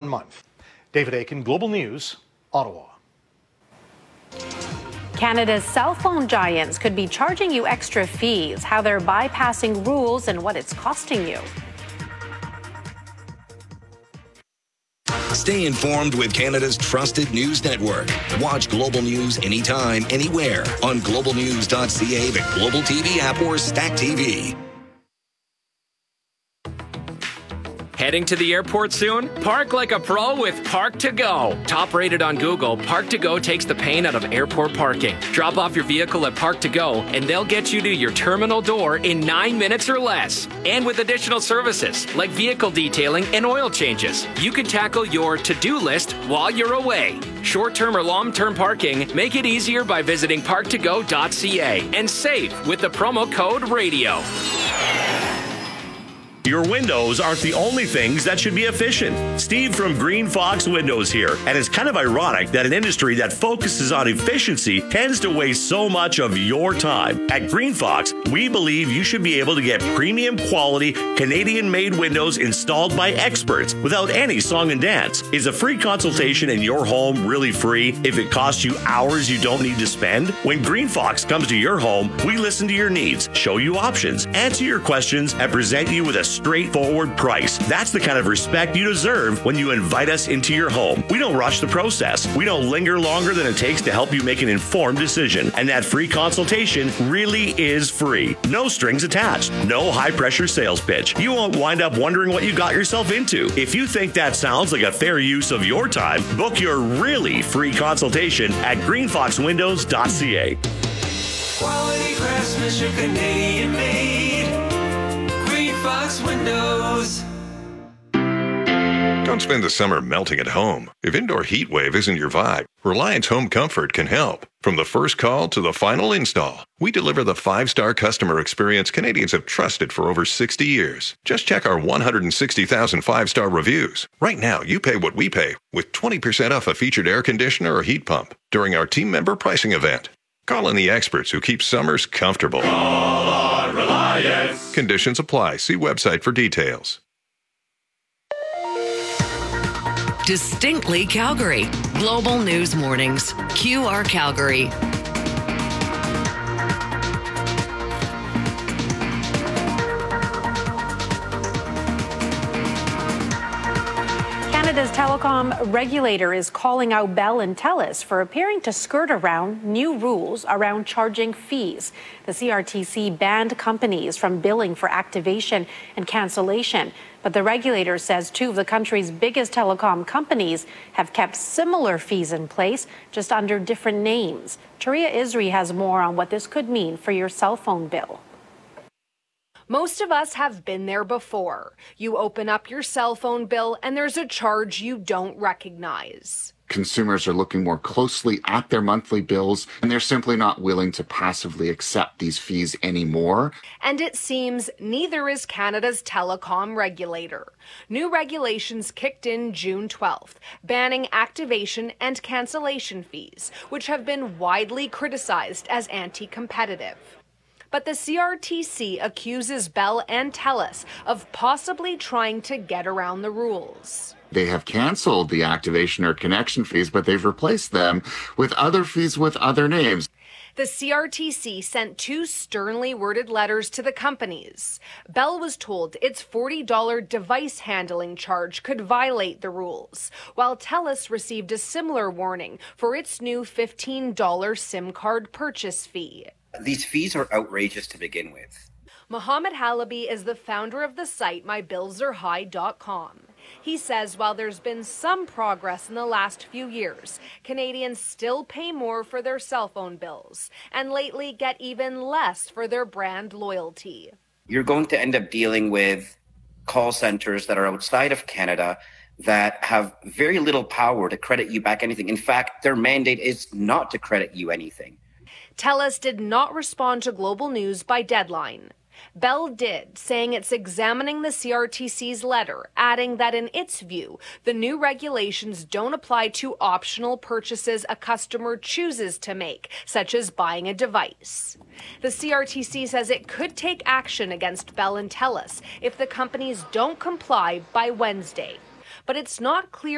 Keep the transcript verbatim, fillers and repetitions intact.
month. David Aiken, Global News, Ottawa. Canada's cell phone giants could be charging you extra fees, how they're bypassing rules and what it's costing you. Stay informed with Canada's trusted news network. Watch Global News anytime, anywhere on global news dot c a, the Global T V app, or Stack T V. Heading to the airport soon? Park like a pro with Park to Go. Top rated on Google, Park to Go takes the pain out of airport parking. Drop off your vehicle at Park to Go and they'll get you to your terminal door in nine minutes or less. And with additional services like vehicle detailing and oil changes, you can tackle your to-do list while you're away. Short-term or long-term parking, make it easier by visiting park to go dot c a and save with the promo code RADIO. Your windows aren't the only things that should be efficient. Steve from Green Fox Windows here. And it's kind of ironic that an industry that focuses on efficiency tends to waste so much of your time. At Green Fox, we believe you should be able to get premium quality Canadian-made windows installed by experts without any song and dance. Is a free consultation in your home really free if it costs you hours you don't need to spend? When Green Fox comes to your home, we listen to your needs, show you options, answer your questions, and present you with a straightforward price. That's the kind of respect you deserve when you invite us into your home. We don't rush the process. We don't linger longer than it takes to help you make an informed decision. And that free consultation really is free. No strings attached. No high-pressure sales pitch. You won't wind up wondering what you got yourself into. If you think that sounds like a fair use of your time, book your really free consultation at green fox windows dot c a. Quality craftsmanship, Canadian made. Fox Windows. Don't spend the summer melting at home. If indoor heat wave isn't your vibe, Reliance Home Comfort can help. From the first call to the final install, we deliver the five-star customer experience Canadians have trusted for over sixty years. Just check our one hundred sixty thousand five-star reviews. Right now, you pay what we pay with twenty percent off a featured air conditioner or heat pump during our team member pricing event. Call in the experts who keep summers comfortable. Call on Reliance. Conditions apply. See website for details. Distinctly Calgary. Global News Mornings. Q R Calgary. Canada's telecom regulator is calling out Bell and TELUS for appearing to skirt around new rules around charging fees. The C R T C banned companies from billing for activation and cancellation, but the regulator says two of the country's biggest telecom companies have kept similar fees in place, just under different names. Taria Isri has more on what this could mean for your cell phone bill. Most of us have been there before. You open up your cell phone bill and there's a charge you don't recognize. Consumers are looking more closely at their monthly bills, and they're simply not willing to passively accept these fees anymore. And it seems neither is Canada's telecom regulator. New regulations kicked in June twelfth, banning activation and cancellation fees, which have been widely criticized as anti-competitive. But the C R T C accuses Bell and TELUS of possibly trying to get around the rules. They have canceled the activation or connection fees, but they've replaced them with other fees with other names. The C R T C sent two sternly worded letters to the companies. Bell was told its forty dollars device handling charge could violate the rules, while TELUS received a similar warning for its new fifteen dollars SIM card purchase fee. These fees are outrageous to begin with. Mohammed Halabi is the founder of the site my bills are high dot com. He says while there's been some progress in the last few years, Canadians still pay more for their cell phone bills and lately get even less for their brand loyalty. You're going to end up dealing with call centers that are outside of Canada that have very little power to credit you back anything. In fact, their mandate is not to credit you anything. TELUS did not respond to Global News by deadline. Bell did, saying it's examining the C R T C's letter, adding that in its view, the new regulations don't apply to optional purchases a customer chooses to make, such as buying a device. The C R T C says it could take action against Bell and TELUS if the companies don't comply by Wednesday. But it's not clear